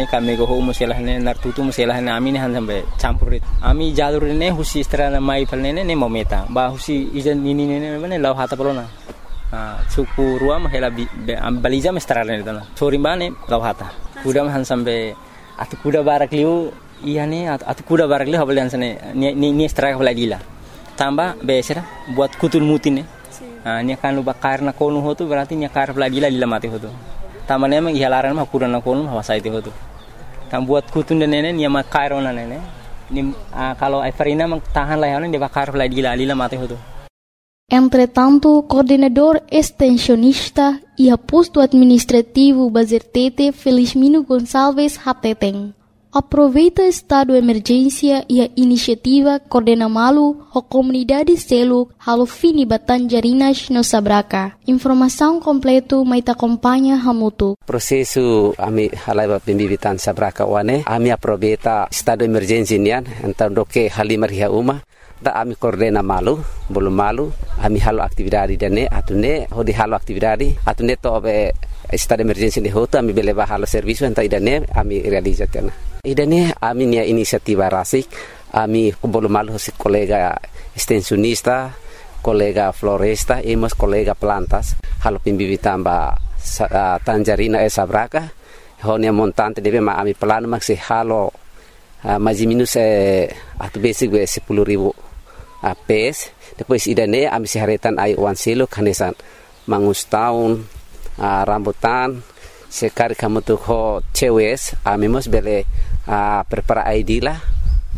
ne kami go ho muselah ne nartutu muselah ne ami ne han sampai campurit ami jalur ne husi strana mai pal ne mometa ba husi ijan nini ne law hata polona suku ruam hela baliza mestrana ne tana sorimbane law hata kuda han sampai atu kuda barak liu iya ne atu kuda barak liu habalian sane ni straka baladila tambah besera buat kutul mutin ne nya kan luba karna konu hotu berarti nya kar baladila lila mati hotu tamane mang ihalaran mah kurana konu hawasa itu hotu tam buat kutun dan nene nya makairona nene ni kalau Everina mang tahan lah dia bakar baladila lila mati hotu. Entretanto, coordenador extensionista e posto administrativo Bazertete Felizmino Gonçalves Hateteng aproveita estado de emergência e a iniciativa coordena malu a comunidade selo halo fini Batanjarinas no Sabraca. Informação completo mai acompanha hamutu. Prosesu ami halaiba pembibitan Sabraca wane ami aproveita estado de emergência nian então doke halimar hia uma da ami coordena malu belum malu ami halo aktividade dane atune hodi halo aktividade atune to be estado de emergência de hoto ami beleba halo serviço então idane ami realizatena idane ami nia inisiativa rasik ami belum malu si kolega extensionista kolega floresta emos kolega plantas halo pembibitan ba Tanjarina Sabraca honia montante debe ma ami plano maksi halo mais minus atu basic 10.000 PS depois idane ami siharetan ai wan selo kanesan mangus tahun rambutan sekali kamu tuh ho cewes ami mos bele prepara ID lah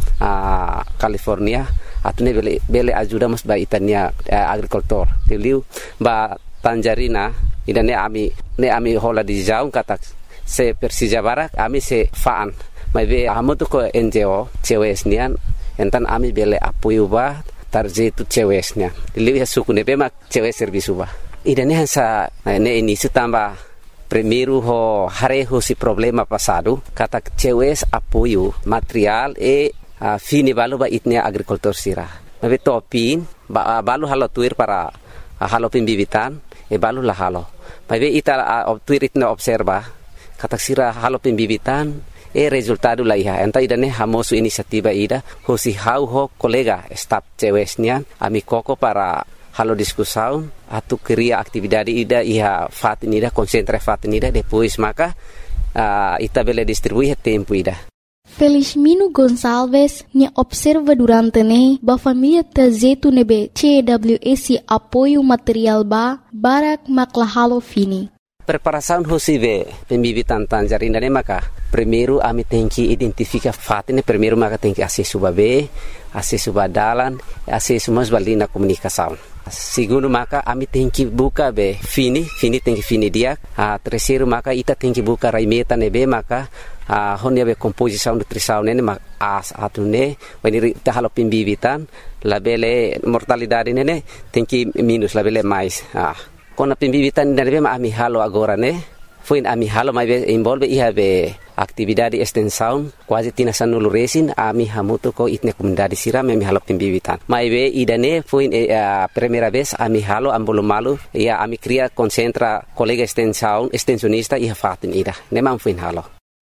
California atune bele ajuda mos ba itania agrikultur tiliu ba Tanjarina idane ami hola di jauh kata se Persija Barak ami se faan mai be amoto ko NGO cewesnian entan ami bele apoio ba tarje tu cewesnya lihat suku ne be mak cewes servisu ba idane hansa ne ini tambah primeiro ho hareho si problema passado kata cewes apoio material fini balu ba itnia agrikultur sira mai be topin balu halo tuir para halo pembibitan balu lah halo mai be ita tuir itna observa kata sira halo pembibitan resultado lah ya enta idane hamosu inisiativa ida hosi hau ho kolega staf cewesnya ami koko para halo diskusão atu cria atividade ida iha fatin ida concentra fatin ida depois maka ita bele distribui tempo ida. Felizmino Gonçalves nya observa durante ne ba família tazetu nebe CWS apoio material ba barak maklahalo fini. Preparação hosive pembibitan Tanjarina ne maka primeiro ami tenki identifica fatine primeiro maka tenki acesso babe acesso badalan acesso mas balina comunicação segundo maka ami tenki buka be fini tenki fini dia terceiro maka ita tenki buka raimeta nebe maka honia be composição nutrição ne atune wani ta halo pembibitan labele mortalidade ne tenki minus labele mais kona pembibitan nebe ma ami halo agora ne foi ami halo mai be involve iha be atividade extensão quase tina sanulu resin ami hamuto ko itne comunidade sira ami halo pembibitan mai be idane foi primeira vez ami halo ambolo malu ia ami cria concentra colega extensão extensionista iha fatin ida nemang foi halo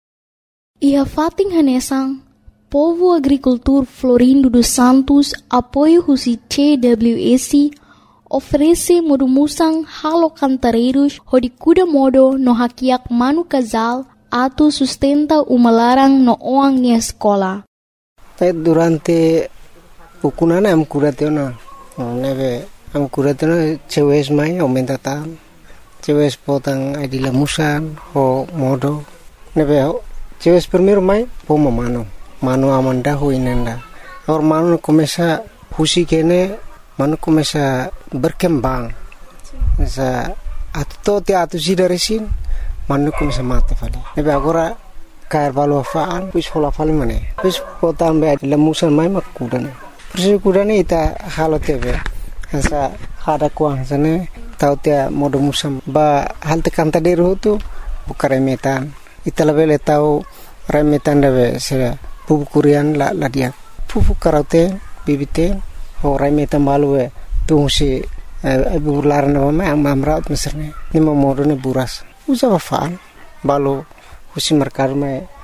iha fatin hanesang povo agricultor Florindo dos Santos apoio husi CWS oferece modumusang halo cantareiros hodi kuda modo no hakiak manu casal atu sustenta umalarang no oang ni escola. Durante ukunana am kuratena neve am kuratena cewes mai aumenta tam cewes potang adila musan ho modo neve cewes primero mai po mano amanda ho inenda or mano começa husi kene mano começa berkembang sa atu sida resin manu começa mate fali nebe agora cair valo faan pus hola fali mane pus potam be lemusan mai makudan persi kudane ita halo tebe sa hada kuang sane tau tia modo musam ba hal tekan tadi rutu bukaremetan ita lebele tau remetan debe se pupu kurian la dia pupu karaute bibite ho remetan balue tungsi bular na mama amamraut meserne ni modo ne buras usa faan balo husi merkar me